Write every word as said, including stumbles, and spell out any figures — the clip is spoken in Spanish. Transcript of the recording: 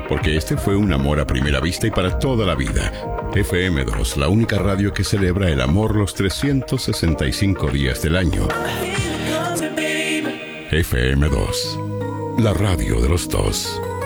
porque este fue un amor a primera vista y para toda la vida. F M dos, la única radio que celebra el amor los trescientos sesenta y cinco días del año. F M dos, la radio de los dos.